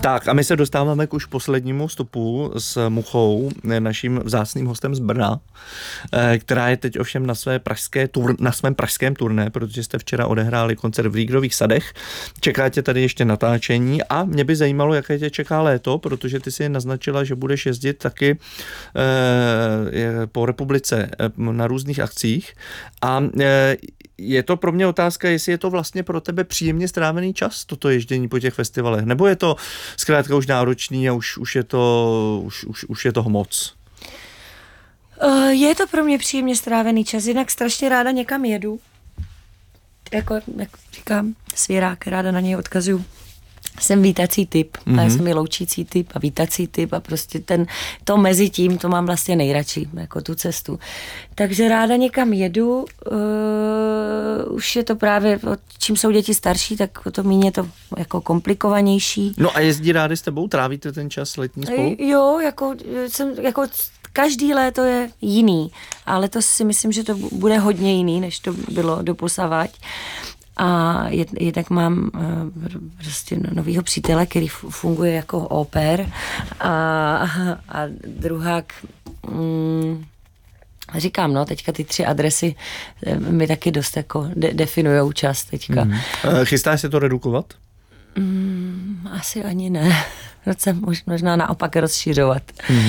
Tak a my se dostáváme k už poslednímu vstupu s Muchou, naším vzácným hostem z Brna, která je teď ovšem na svém pražském turné, protože jste včera odehráli koncert v Rígrových sadech. Čeká tě tady ještě natáčení a mě by zajímalo, jaké tě čeká léto, protože ty si naznačila, že budeš jezdit taky po republice na různých akcích a je to pro mě otázka, jestli je to vlastně pro tebe příjemně strávený čas, toto ježdění po těch festivalech, nebo je to zkrátka už náročný a už je toho moc? Je to pro mě příjemně strávený čas, jinak strašně ráda někam jedu. Jak říkám, svěrák, ráda na něj odkazuju. Jsem vítací typ, a já jsem i loučící typ a vítací typ a prostě to mezi tím, to mám vlastně nejradši, jako tu cestu. Takže ráda někam jedu, už je to právě, čím jsou děti starší, tak to méně je to jako komplikovanější. No a jezdí rádi s tebou, trávíte ten čas letní spolu? Jo, jako každý léto je jiný, ale to si myslím, že to bude hodně jiný, než to bylo doposavať. A jednak mám prostě novýho přítele, který funguje jako oper a druhák říkám, no, teďka ty 3 adresy mi taky dost jako definujou čas teďka. Chystáš se to redukovat? Asi ani ne. Možná naopak rozšiřovat.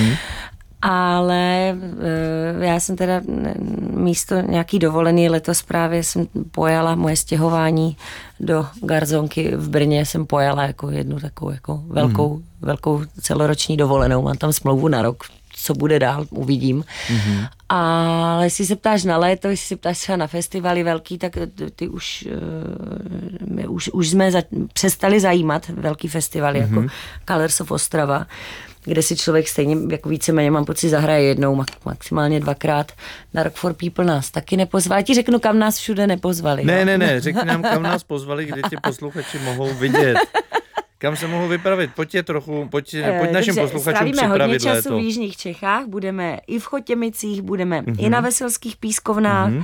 Ale já jsem teda místo nějaký dovolený letos právě jsem pojala moje stěhování do garzonky v Brně, jsem pojala jako jednu takovou jako velkou celoroční dovolenou. Mám tam smlouvu na rok, co bude dál, uvidím. Ale jestli se ptáš na léto, jestli se ptáš třeba na festivaly velký, tak ty už jsme přestali zajímat velký festivaly, jako Colors of Ostrava, kde si člověk stejně jako víceméně mám pocit zahraje jednou, maximálně 2krát. Na Rock for People nás taky nepozvali. Já ti řeknu, kam nás všude nepozvali. Ne, řekni nám, kam nás pozvali, kde tě posluchači mohou vidět. Kam se mohou vypravit? Pojď našim posluchačům připravit hodně času léto. V jižních Čechách, budeme i v Chotěmicích, budeme i na Veselských pískovnách.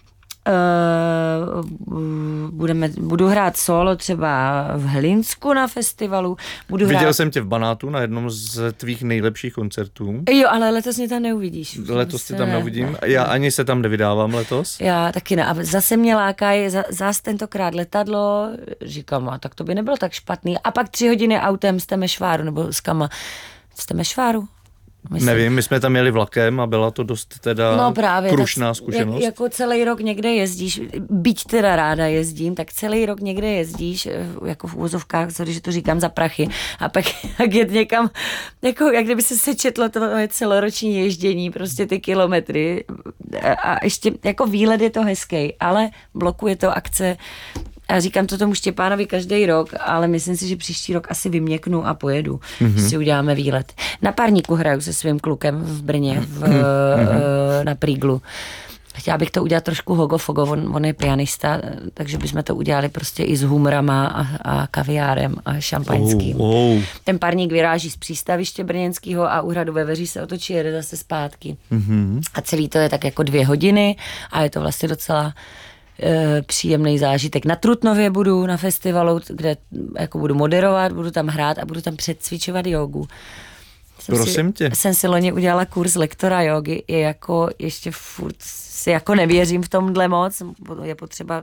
Budu hrát solo třeba v Hlinsku na festivalu. Viděl jsem tě v Banátu na jednom z tvých nejlepších koncertů. Jo, ale letos mě tam neuvidíš. Letos tě tam neuvidím. Já ani se tam nevydávám letos. Já taky ne. A zase mě lákají, zase tentokrát letadlo. Říkám, a tak to by nebylo tak špatný. A pak 3 hodiny autem z Temešváru, nebo z Kama. Z Temešváru? Nevím, my jsme tam jeli vlakem a byla to dost teda krušná zkušenost. Jako celý rok někde jezdíš, byť teda ráda jezdím, tak celý rok někde jezdíš, jako v úvozovkách, sorry, že to říkám za prachy, a pak jak jet někam, jako jak kdyby se sečetlo to celoroční ježdění, prostě ty kilometry a ještě jako výlet je to hezký, ale blokuje to akce. A říkám to tomu Štěpánovi každý rok, ale myslím si, že příští rok asi vyměknu a pojedu. Si uděláme výlet. Na Párníku hraju se svým klukem v Brně, na Príglu. Chtěla bych to udělat trošku hogofogo, on je pianista, takže bychom to udělali prostě i s humrama a kaviárem a šampaňským. Ten Párník vyráží z přístaviště brněnského a u Hradu ve Veří se otočí, jede zase zpátky. A celý to je tak jako 2 hodiny a je to vlastně docela příjemný zážitek. Na Trutnově budu na festivalu, kde jako budu moderovat, budu tam hrát a budu tam předcvičovat jogu. Prosím tě. Jsem si loni udělala kurz lektora jogy, je jako ještě furt si jako nevěřím v tomhle moc, je potřeba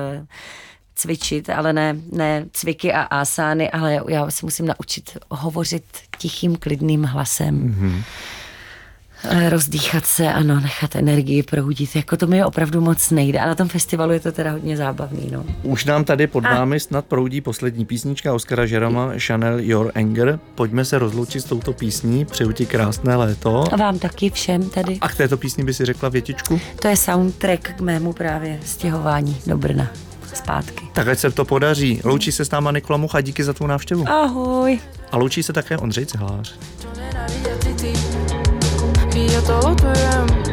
cvičit, ale ne cviky a asány, ale já se musím naučit hovořit tichým, klidným hlasem. Rozdýchat se, ano, nechat energii proudit, jako to mi opravdu moc nejde a na tom festivalu je to teda hodně zábavný, no. Už nám tady pod námi snad proudí poslední písnička Oskara Jeroma, Chanel Your Anger. Pojďme se rozloučit s touto písní, přeju ti krásné léto. A vám taky všem tady. A k této písni by si řekla větičku? To je soundtrack k mému právě stěhování do Brna zpátky. Tak ať se to podaří. Loučí se s náma Nikola Mucha, díky za tvou návštěvu. Ahoj. A loučí se také Ondřej Cihlář. Y yo todo te